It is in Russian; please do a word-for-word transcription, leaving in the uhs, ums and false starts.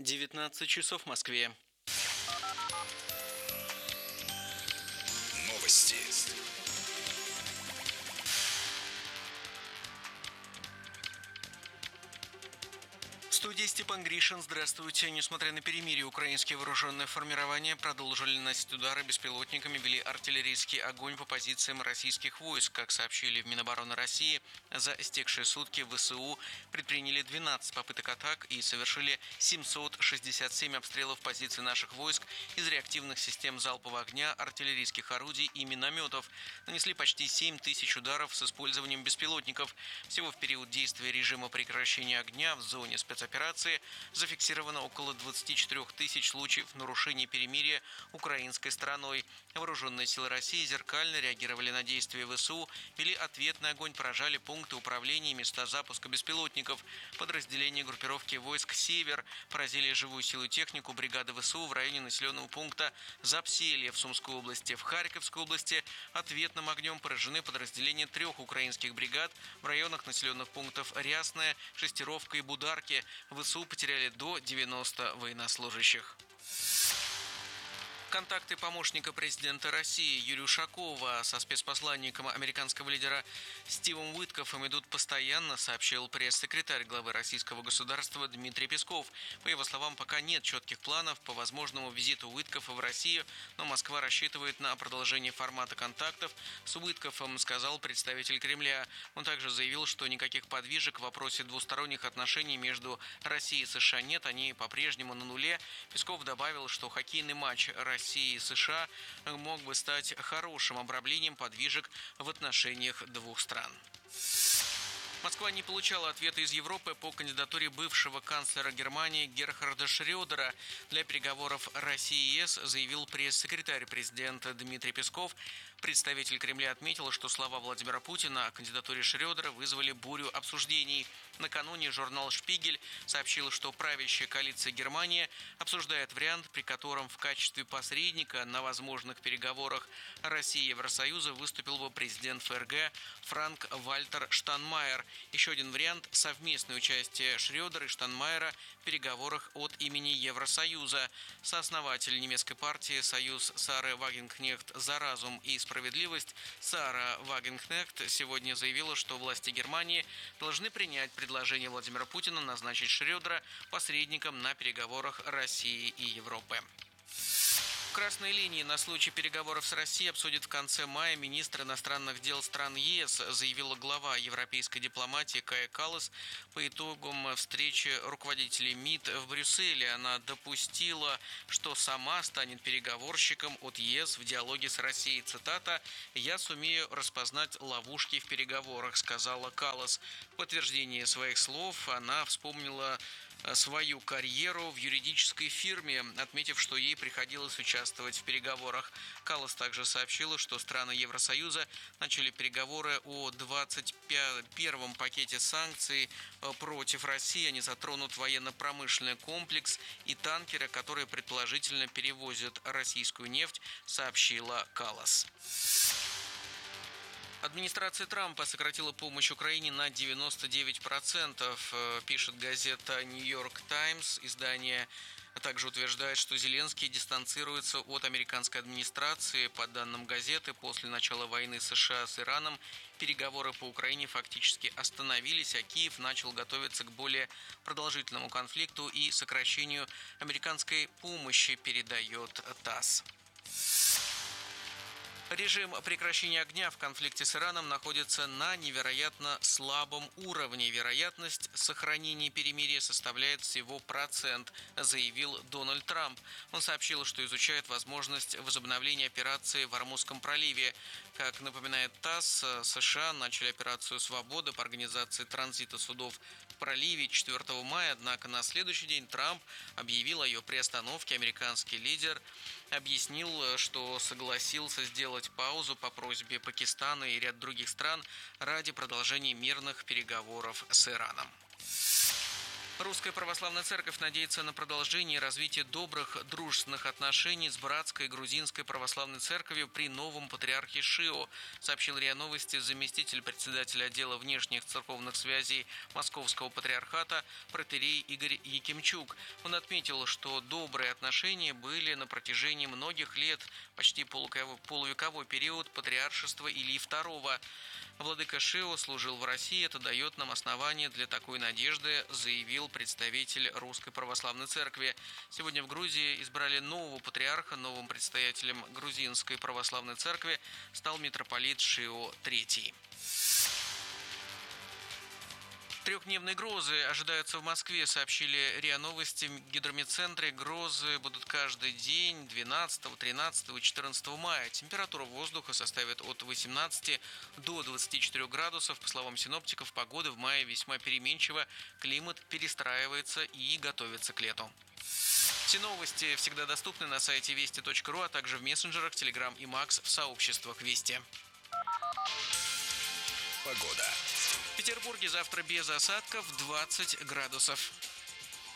девятнадцать часов в Москве. Новости. В студии Степан Гришин. Здравствуйте. Несмотря на перемирие, украинские вооруженные формирования продолжили наносить удары беспилотниками, вели артиллерийский огонь по позициям российских войск. Как сообщили в Минобороны России, за истекшие сутки ВСУ предприняли двенадцать попыток атак и совершили семьсот шестьдесят семь обстрелов позиций наших войск из реактивных систем залпового огня, артиллерийских орудий и минометов. Нанесли почти семь тысяч ударов с использованием беспилотников. Всего в период действия режима прекращения огня в зоне спецоперации операции зафиксировано около двадцати четырёх тысяч случаев нарушения перемирия украинской стороной. Вооруженные силы России зеркально реагировали на действия ВСУ, вели ответный огонь, поражали пункты управления и места запуска беспилотников. Подразделения группировки войск «Север» поразили живую силу и технику бригады ВСУ в районе населенного пункта Запселье в Сумской области. В Харьковской области ответным огнем поражены подразделения трех украинских бригад в районах населенных пунктов Рясное, Шестеровка и Бударки. ВСУ потеряли до девяноста военнослужащих. Контакты помощника президента России Юрия Ушакова со спецпосланником американского лидера Стивом Уиткоффом идут постоянно, сообщил пресс-секретарь главы российского государства Дмитрий Песков. По его словам, пока нет четких планов по возможному визиту Уиткоффа в Россию, но Москва рассчитывает на продолжение формата контактов с Уиткоффом, сказал представитель Кремля. Он также заявил, что никаких подвижек в вопросе двусторонних отношений между Россией и США нет, они по-прежнему на нуле. Песков добавил, что хоккейный матч России России и США мог бы стать хорошим обрамлением подвижек в отношениях двух стран. Москва не получала ответа из Европы по кандидатуре бывшего канцлера Германии Герхарда Шрёдера для переговоров России и ЕС, заявил пресс-секретарь президента Дмитрий Песков. Представитель Кремля отметил, что слова Владимира Путина о кандидатуре Шрёдера вызвали бурю обсуждений. Накануне журнал «Шпигель» сообщил, что правящая коалиция Германии обсуждает вариант, при котором в качестве посредника на возможных переговорах России и Евросоюза выступил бы президент ФРГ Франк-Вальтер Штайнмайер. Еще один вариант – совместное участие Шрёдера и Штайнмайера в переговорах от имени Евросоюза. Сооснователь немецкой партии «Союз Сары Вагенкнехт за разум и справедливость» Сара Вагенкнехт сегодня заявила, что власти Германии должны принять предложение Владимира Путина назначить Шрёдера посредником на переговорах России и Европы. Красные линии на случай переговоров с Россией обсудит в конце мая министр иностранных дел стран ЕС, заявила глава европейской дипломатии Кая Каллас по итогам встречи руководителей МИД в Брюсселе. Она допустила, что сама станет переговорщиком от ЕС в диалоге с Россией. Цитата: «Я сумею распознать ловушки в переговорах», сказала Каллас. В подтверждение своих слов она вспомнила свою карьеру в юридической фирме, отметив, что ей приходилось участвовать в переговорах. Каллас также сообщила, что страны Евросоюза начали переговоры о двадцать первом пакете санкций против России. Они затронут военно-промышленный комплекс и танкеры, которые предположительно перевозят российскую нефть, сообщила Каллас. Администрация Трампа сократила помощь Украине на девяносто девять процентов, пишет газета «Нью-Йорк Таймс». Издание также утверждает, что Зеленский дистанцируется от американской администрации. По данным газеты, после начала войны США с Ираном переговоры по Украине фактически остановились, а Киев начал готовиться к более продолжительному конфликту и сокращению американской помощи, передает ТАСС. Режим прекращения огня в конфликте с Ираном находится на невероятно слабом уровне. Вероятность сохранения перемирия составляет всего процент, заявил Дональд Трамп. Он сообщил, что изучает возможность возобновления операции в Ормузском проливе. Как напоминает ТАСС, США начали операцию «Свобода» по организации транзита судов в проливе четвёртого мая, однако на следующий день Трамп объявил о ее приостановке. Американский лидер объяснил, что согласился сделать паузу по просьбе Пакистана и ряд других стран ради продолжения мирных переговоров с Ираном. Русская Православная Церковь надеется на продолжение и развитие добрых дружественных отношений с братской грузинской православной церковью при новом патриархе ШИО, сообщил РИА Новости заместитель председателя отдела внешних церковных связей Московского патриархата протоиерей Игорь Якимчук. Он отметил, что добрые отношения были на протяжении многих лет, почти полувековой период патриаршества Ильи второго. Владыка ШИО служил в России, это дает нам основание для такой надежды, заявил представитель Русской Православной Церкви. Сегодня в Грузии избрали нового патриарха. Новым предстоятелем Грузинской Православной Церкви стал митрополит ШИО третий. Трехдневные грозы ожидаются в Москве, сообщили РИА Новости. В гидрометцентре грозы будут каждый день двенадцатого, тринадцатого и четырнадцатого мая. Температура воздуха составит от восемнадцати до двадцати четырёх градусов. По словам синоптиков, погода в мае весьма переменчива. Климат перестраивается и готовится к лету. Все новости всегда доступны на сайте вести точка ру, а также в мессенджерах Telegram и Макс в сообществах Вести. Погода. В Петербурге завтра без осадков двадцать градусов.